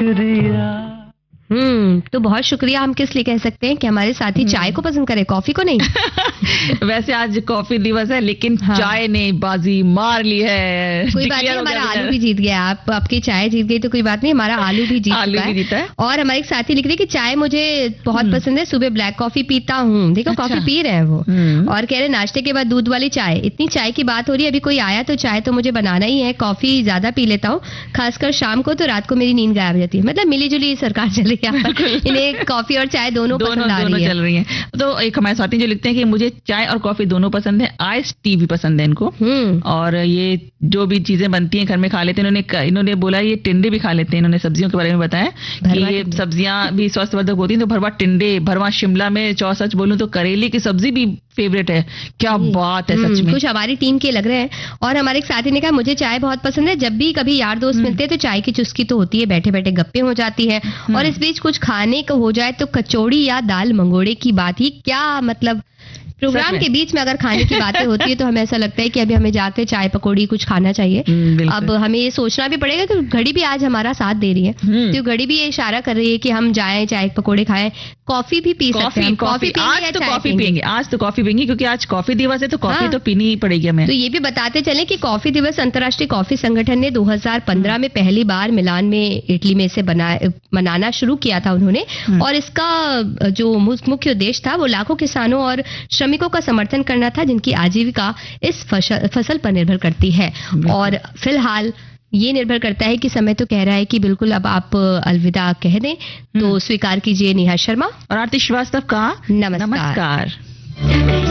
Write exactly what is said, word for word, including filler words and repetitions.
शुक्रिया। हम्म तो बहुत शुक्रिया हम किस लिए कह सकते हैं कि हमारे साथी चाय को पसंद करे, कॉफी को नहीं। वैसे आज कॉफी दिवस है, लेकिन हाँ। चाय ने बाजी मार ली है। कोई बात नहीं, हमारा आलू भी जीत गया। आप आपकी चाय जीत गई तो कोई बात नहीं, हमारा आलू भी जीत आलू भी जीता है। और हमारे एक साथी लिख रहे कि चाय मुझे बहुत पसंद है, सुबह ब्लैक कॉफी पीता हूँ। देखो अच्छा। कॉफी पी रहे हैं वो, और कह रहे नाश्ते के बाद दूध वाली चाय। इतनी चाय की बात हो रही है, अभी कोई आया तो चाय तो मुझे बनाना ही है। कॉफी ज्यादा पी लेता हूँ, खासकर शाम को, तो रात को मेरी नींद गायब जाती है। मतलब मिली जुली सरकार चल रही है, इन्हें कॉफी और चाय दोनों दोनों, पसंद आ दोनों रही है। चल रही हैं। तो एक हमारे साथी जो लिखते हैं कि मुझे चाय और कॉफी दोनों पसंद है, आइस टी भी पसंद है इनको, और ये जो भी चीजें बनती हैं घर में खा लेते हैं। इन्होंने इन्होंने बोला ये टिंडे भी खा लेते हैं। इन्होंने सब्जियों के बारे में बताया कि ये सब्जियां भी स्वास्थ्यवर्धक होती हैं। तो भरवा टिंडे, भरवा शिमला में, चौ सच बोलूं तो करेले की सब्जी भी फेवरेट है। क्या बात है, सच में कुछ हमारी टीम के लग रहे हैं। और हमारे एक साथी ने कहा मुझे चाय बहुत पसंद है, जब भी कभी यार दोस्त मिलते हैं तो चाय की चुस्की तो होती है, बैठे बैठे गप्पे हो जाती है। और इस बीच कुछ खाने को हो जाए तो कचौड़ी या दाल मंगोड़े की बात ही क्या। मतलब प्रोग्राम के बीच में अगर खाने की बातें होती है तो हमें ऐसा लगता है कि अभी हमें जाकर चाय पकौड़ी कुछ खाना चाहिए। अब हमें ये सोचना भी पड़ेगा कि घड़ी भी आज हमारा साथ दे रही है, तो घड़ी भी ये इशारा कर रही है कि हम जाएं, चाय पकौड़े खाएं, कॉफी भी पी सकते हैं। कॉफी आज तो कॉफी पियेंगे, आज तो कॉफी पियेंगे क्योंकि आज कॉफी दिवस है, तो कॉफी तो पीनी ही पड़ेगी हमें। तो ये भी बताते चले कि कॉफी दिवस अंतर्राष्ट्रीय कॉफी संगठन ने दो हज़ार पंद्रह में पहली बार मिलान में, इटली में इसे मनाना शुरू किया था उन्होंने। और इसका जो मुख्य उद्देश्य था वो लाखों किसानों और श्रमिकों का समर्थन करना था, जिनकी आजीविका इस फसल पर निर्भर करती है। और फिलहाल ये निर्भर करता है कि समय तो कह रहा है कि बिल्कुल अब आप अलविदा कह दें, तो स्वीकार कीजिए नेहा शर्मा और आरती श्रीवास्तव का नमस्कार, नमस्कार।